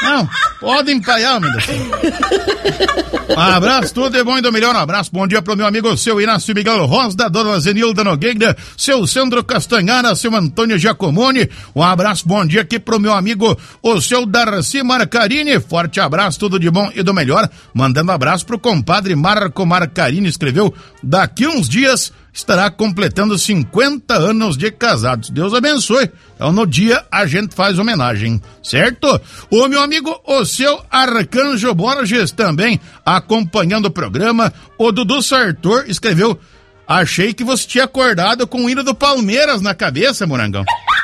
Não, pode empaiar, meu Deus. Um abraço, tudo é bom e do melhor. Um abraço, bom dia pro meu amigo seu Inácio Miguel Rosa, dona Zenilda Nogueira, seu Sandro Castanhara, seu Antônio Giacomoni. Um abraço, bom dia aqui pro meu amigo, o seu Darcy Marcarini. Forte abraço, tudo de bom e do melhor. Mandando abraço pro compadre Marco Marcarini, escreveu: daqui uns dias estará completando 50 anos de casados. Deus abençoe. Então no dia a gente faz homenagem, certo? O meu amigo, o seu Arcanjo Borges, também acompanhando o programa. O Dudu Sartor escreveu: achei que você tinha acordado com o hino do Palmeiras na cabeça, Morangão.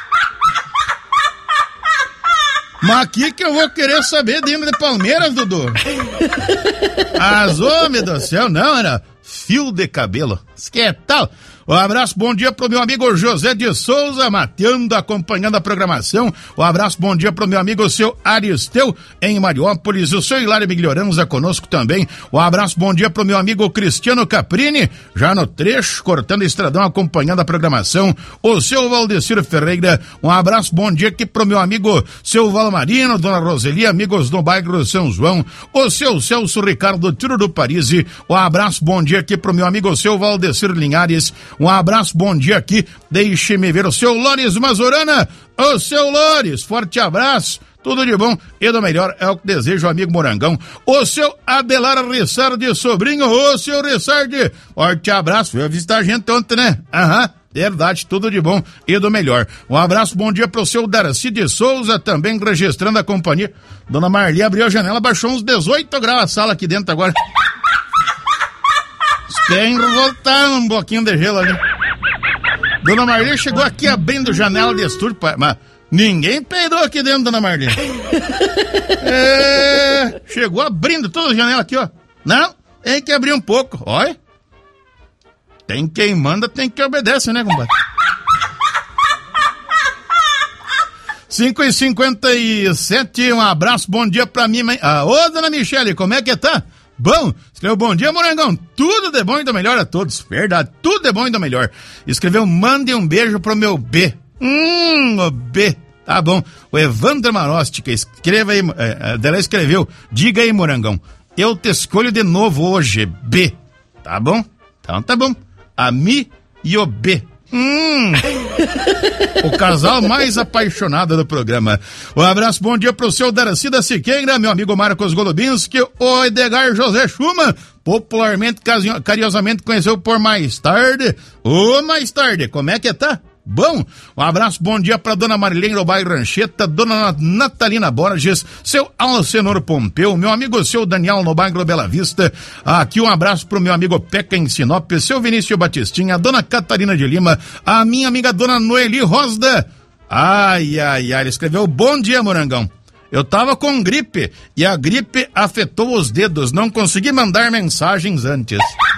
Mas aqui que eu vou querer saber de hino de Palmeiras, Dudu. Mas, ô, meu Deus do céu, não, era fio de cabelo. Que tal? Um abraço, bom dia pro meu amigo José de Souza, mateando, acompanhando a programação. Um abraço, bom dia pro meu amigo seu Aristeu, em Mariópolis. O seu Hilário Miglioranza conosco também. Um abraço, bom dia pro meu amigo Cristiano Caprini, já no trecho, cortando o estradão, acompanhando a programação. O seu Valdeciro Ferreira. Um abraço, bom dia aqui pro meu amigo seu Valmarino, dona Roseli, amigos do bairro São João. O seu Celso Ricardo Tiro do Parisi. Um abraço, bom dia aqui pro meu amigo seu Valdecir Linhares. Um abraço, bom dia aqui, deixe-me ver o seu Lores Mazorana, o seu Lores, forte abraço, tudo de bom e do melhor é o que desejo, amigo Morangão. O seu Abelar Rissardi, sobrinho, o seu Rissardi, forte abraço, veio visitar a gente ontem, né? Aham. Verdade, tudo de bom e do melhor. Um abraço, bom dia pro seu Darcy de Souza, também registrando a companhia. Dona Marli abriu a janela, baixou uns 18 graus a sala aqui dentro agora. Tem que voltar um bloquinho de gelo ali. Dona Marli chegou aqui abrindo janela de estúdio, mas ninguém peidou aqui dentro, Dona Marli. Chegou abrindo toda a janela aqui, ó. Não, tem que abrir um pouco, olha. Tem quem manda, tem que obedece, né, compadre? 5h57, um abraço, bom dia pra mim, mãe. Ô, Dona Michele, como é que tá? Bom, escreveu: bom dia, Morangão, tudo de bom e do melhor a todos. Verdade, tudo de bom e do melhor. Escreveu: mande um beijo pro meu B. O B, tá bom. O Evandro Marostica, escreva aí, dela escreveu: diga aí, Morangão, eu te escolho de novo hoje, B. Tá bom? Então tá bom. A Mi e o B. O casal mais apaixonado do programa. Um abraço, bom dia pro seu Darcy da Siqueira, meu amigo Marcos Golubinski, o Edgar José Schumann, popularmente, carinhosamente conheceu por Mais Tarde. Mais Tarde, como é que tá? Bom, um abraço, bom dia pra dona Marilene do bairro Rancheta, dona Natalina Borges, seu Alcenor Pompeu, meu amigo seu Daniel no bairro Bela Vista. Aqui um abraço pro meu amigo Peca em Sinop, seu Vinícius Batistinha, dona Catarina de Lima, a minha amiga dona Noeli Rosda. Ai, ele escreveu: bom dia, Morangão. Eu tava com gripe e a gripe afetou os dedos, não consegui mandar mensagens antes.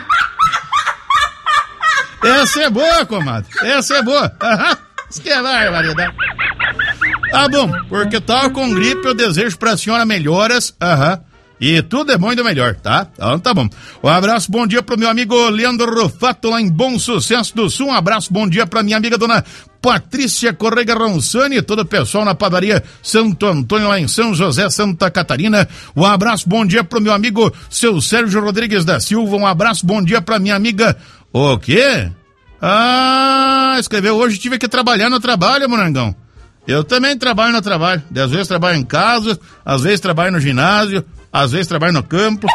Essa é boa, comadre. Essa é boa. Isso que é barbaridade. Tá bom, porque tava com gripe, eu desejo pra senhora melhoras. E tudo é bom e do melhor, tá? Então tá bom. Um abraço, bom dia pro meu amigo Leandro Rufato, lá em Bom Sucesso do Sul. Um abraço, bom dia pra minha amiga dona Patrícia Correia Ronsani, todo o pessoal na padaria Santo Antônio, lá em São José, Santa Catarina. Um abraço, bom dia pro meu amigo seu Sérgio Rodrigues da Silva. Um abraço, bom dia pra minha amiga... O quê? Escreveu: hoje tive que trabalhar no trabalho, Morangão. Eu também trabalho no trabalho. Às vezes trabalho em casa, às vezes trabalho no ginásio, às vezes trabalho no campo.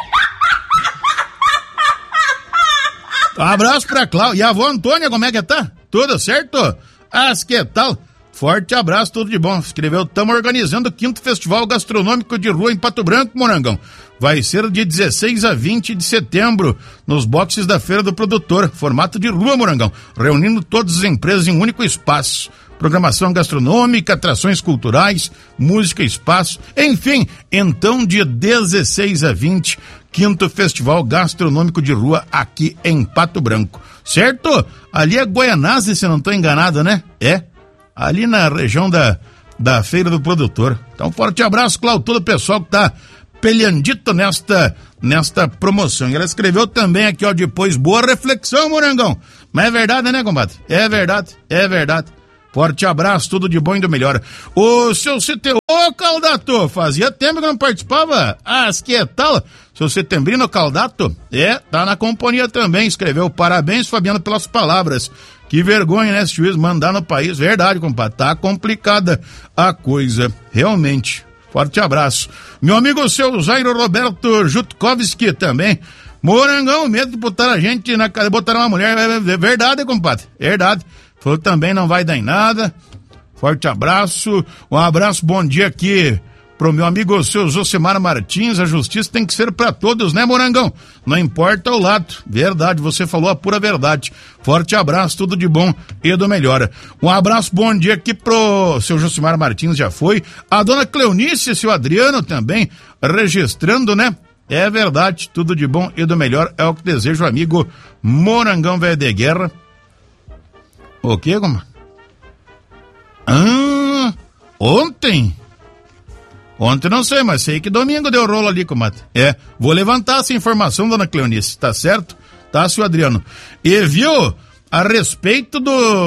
Um abraço pra Cláudia. E a avó Antônia, como é que tá? Tudo certo? Que tal? Forte abraço, tudo de bom. Escreveu: estamos organizando o 5º Festival Gastronômico de Rua em Pato Branco, Morangão. Vai ser de 16 a 20 de setembro, nos boxes da Feira do Produtor. Formato de rua, Morangão. Reunindo todas as empresas em um único espaço. Programação gastronômica, atrações culturais, música, espaço. Enfim, então de 16 a 20, 5º Festival Gastronômico de Rua aqui em Pato Branco. Certo? Ali é Goianazes, se não estou enganado, né? É. Ali na região da Feira do Produtor. Então, forte abraço, Cláudio, todo o pessoal que tá peleandito nesta promoção. E ela escreveu também aqui, ó, depois: boa reflexão, Morangão. Mas é verdade, né, compadre? É verdade. Forte abraço, tudo de bom e do melhor. O seu CTO, Caldato, fazia tempo que não participava. Que tal? Seu Setembrino Caldato, tá na companhia também, escreveu, parabéns, Fabiano, pelas palavras. Que vergonha, né, esse juiz mandar no país. Verdade, compadre, tá complicada a coisa, realmente. Forte abraço. Meu amigo, seu Jairo Roberto Jutkovski também. Morangão, medo de botar a gente na cara, botar uma mulher, verdade, compadre, verdade. Falou também não vai dar em nada. Forte abraço, um abraço, bom dia aqui pro meu amigo, seu Josemar Martins. A justiça tem que ser pra todos, né, Morangão? Não importa o lado, verdade, você falou a pura verdade. Forte abraço, tudo de bom e do melhor. Um abraço, bom dia aqui pro seu Josemar Martins, já foi. A dona Cleonice, seu Adriano também, registrando, né? É verdade, tudo de bom e do melhor é o que desejo, amigo Morangão Velho de Guerra. O quê, como? Ontem não sei, mas sei que domingo deu rolo ali, comadre. Vou levantar essa informação, dona Cleonice, tá certo? Tá, seu Adriano? E viu, a respeito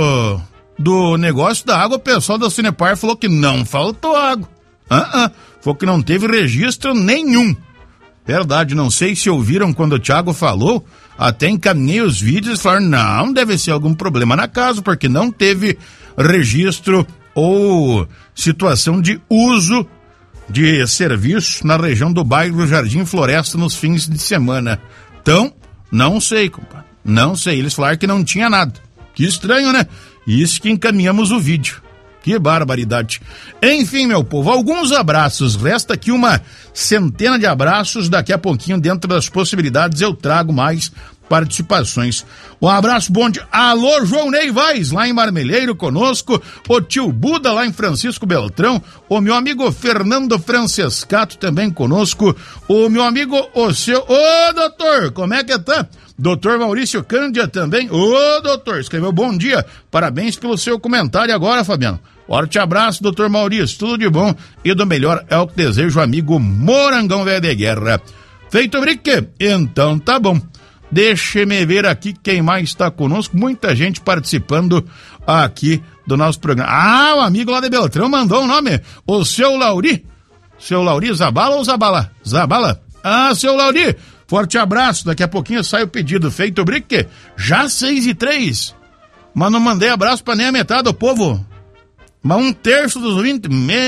do negócio da água, o pessoal da Cinepar falou que não faltou água. Falou que não teve registro nenhum. Verdade, não sei se ouviram quando o Thiago falou, até encaminhei os vídeos e falaram, não, deve ser algum problema na casa, porque não teve registro ou situação de uso de serviço na região do bairro Jardim Floresta nos fins de semana. Então, não sei, compadre, não sei, eles falaram que não tinha nada. Que estranho, né? Isso que encaminhamos o vídeo. Que barbaridade. Enfim, meu povo, alguns abraços. Resta aqui uma centena de abraços. Daqui a pouquinho, dentro das possibilidades, eu trago mais participações. Um abraço bom dia. Alô, João Ney Vaz, lá em Marmeleiro conosco. O tio Buda, lá em Francisco Beltrão. O meu amigo Fernando Francescato, também conosco. O meu amigo, Ô, doutor, como é que tá? Doutor Maurício Cândia também. Ô, doutor, escreveu bom dia. Parabéns pelo seu comentário agora, Fabiano. Forte abraço, doutor Maurício. Tudo de bom e do melhor é o que desejo, amigo Morangão Velho de Guerra. Feito, Brique? Então tá bom. Deixe-me ver aqui quem mais está conosco. Muita gente participando aqui do nosso programa. O amigo lá de Beltrão mandou um nome. O seu Lauri. Seu Lauri, Zabala ou Zabala? Zabala. Seu Lauri. Forte abraço, daqui a pouquinho sai o pedido. Feito, Brique? Já 6h03. Mas não mandei abraço pra nem a metade do povo. Mas 1/3 dos 20.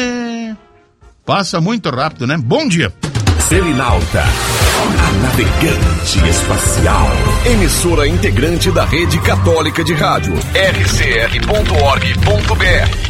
Passa muito rápido, né? Bom dia. Selinalta, a navegante espacial. Emissora integrante da Rede Católica de Rádio. rcr.org.br